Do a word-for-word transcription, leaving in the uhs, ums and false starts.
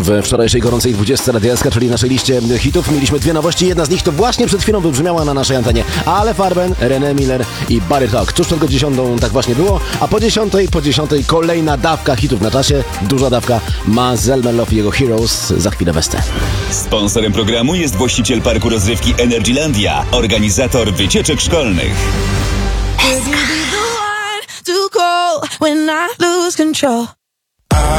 W wczorajszej gorącej dwudziestce Radia S K, czyli naszej liście hitów, mieliśmy dwie nowości. Jedna z nich to właśnie przed chwilą wybrzmiała na naszej antenie. Ale Farben, René Miller i Barry Talk. Tuż przed dziesiątą tak właśnie było, a po dziesiątej, po dziesiątej kolejna dawka hitów na czasie. Duża dawka. Ma Zelmerlove i jego Heroes. Za chwilę Westę. Sponsorem programu jest właściciel parku rozrywki Energylandia, organizator wycieczek szkolnych. Could you be the one to call when I lose control?